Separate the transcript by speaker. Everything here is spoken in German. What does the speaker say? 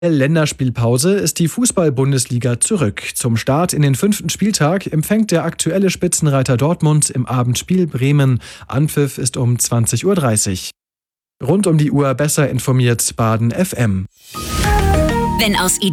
Speaker 1: Länderspielpause ist die Fußball-Bundesliga zurück. Zum Start in den 5. Spieltag empfängt der aktuelle Spitzenreiter Dortmund im Abendspiel Bremen. Anpfiff ist um 20:30 Uhr. Rund um die Uhr besser informiert Baden FM.
Speaker 2: Wenn aus